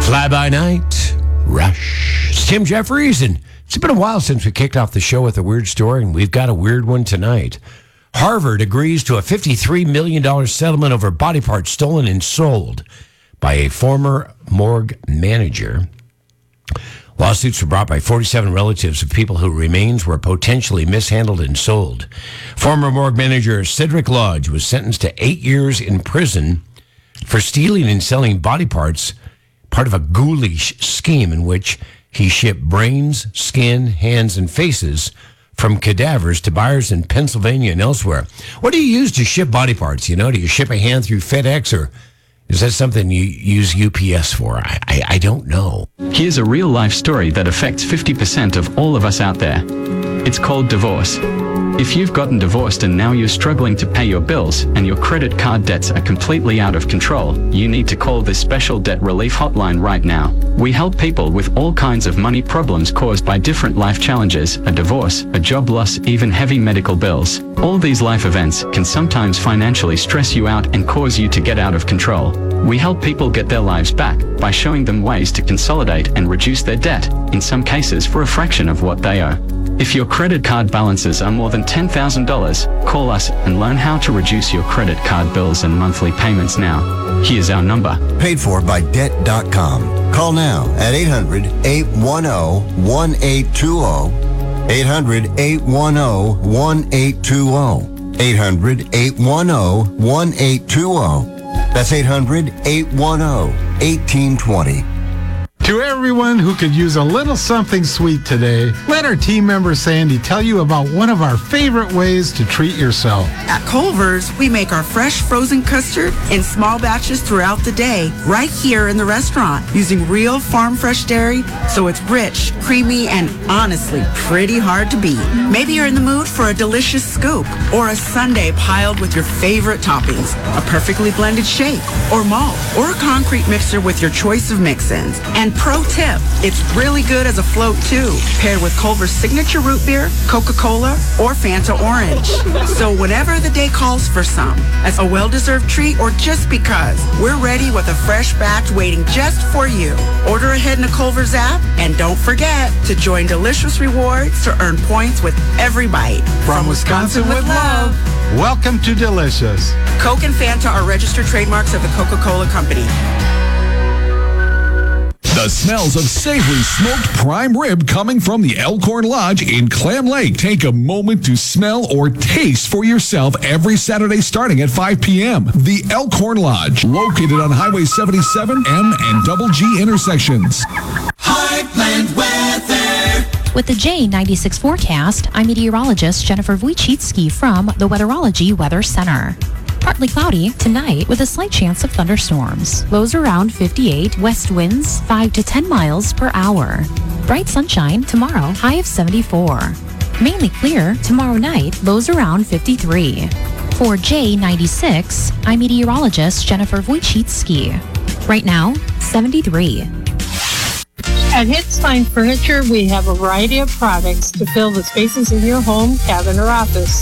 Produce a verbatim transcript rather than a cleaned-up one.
Fly-by-night, Rush. It's Tim Jeffries, and it's been a while since we kicked off the show with a weird story, and we've got a weird one tonight. Harvard agrees to a fifty-three million dollars settlement over body parts stolen and sold by a former morgue manager. Lawsuits were brought by forty-seven relatives of people whose remains were potentially mishandled and sold. Former morgue manager Cedric Lodge was sentenced to eight years in prison for stealing and selling body parts, part of a ghoulish scheme in which he shipped brains, skin, hands, and faces from cadavers to buyers in Pennsylvania and elsewhere. What do you use to ship body parts? You know, do you ship a hand through FedEx, or is that something you use U P S for? I, I, I don't know. Here's a real-life story that affects fifty percent of all of us out there. It's called divorce. If you've gotten divorced and now you're struggling to pay your bills and your credit card debts are completely out of control, you need to call this special debt relief hotline right now. We help people with all kinds of money problems caused by different life challenges, a divorce, a job loss, even heavy medical bills. All these life events can sometimes financially stress you out and cause you to get out of control. We help people get their lives back by showing them ways to consolidate and reduce their debt, in some cases for a fraction of what they owe. If your credit card balances are more than ten thousand dollars, call us and learn how to reduce your credit card bills and monthly payments now. Here's our number. Paid for by debt dot com. Call now at eight hundred, eight one zero, one eight two zero. eight hundred, eight one zero, one eight two zero. eight hundred, eight one zero, one eight two zero. That's eight hundred, eight one zero, one eight two zero. To everyone who could use a little something sweet today, let our team member Sandy tell you about one of our favorite ways to treat yourself. At Culver's, we make our fresh frozen custard in small batches throughout the day, right here in the restaurant, using real farm fresh dairy, so it's rich, creamy, and honestly pretty hard to beat. Maybe you're in the mood for a delicious scoop or a sundae piled with your favorite toppings, a perfectly blended shake or malt, or a concrete mixer with your choice of mix-ins. And pro tip, it's really good as a float too, paired with Culver's signature root beer, Coca-Cola, or Fanta Orange. So whenever the day calls for some, as a well-deserved treat or just because, we're ready with a fresh batch waiting just for you. Order ahead in the Culver's app, and don't forget to join Delicious Rewards to earn points with every bite. From, From Wisconsin, Wisconsin with love. love, welcome to Delicious. Coke and Fanta are registered trademarks of the Coca-Cola Company. The smells of savory smoked prime rib coming from the Elkhorn Lodge in Clam Lake. Take a moment to smell or taste for yourself every Saturday starting at five p.m. The Elkhorn Lodge, located on Highway seventy-seven, M and Double G intersections. Heartland Weather. With the J ninety-six forecast, I'm meteorologist Jennifer Wojcicki from the Weatherology Weather Center. Partly cloudy tonight with a slight chance of thunderstorms. Lows around fifty-eight, west winds five to ten miles per hour. Bright sunshine tomorrow, high of seventy-four. Mainly clear tomorrow night, lows around fifty-three. For J ninety-six, I'm meteorologist Jennifer Wojcicki. Right now, seventy-three. At Hits Fine Furniture, we have a variety of products to fill the spaces in your home, cabin, or office.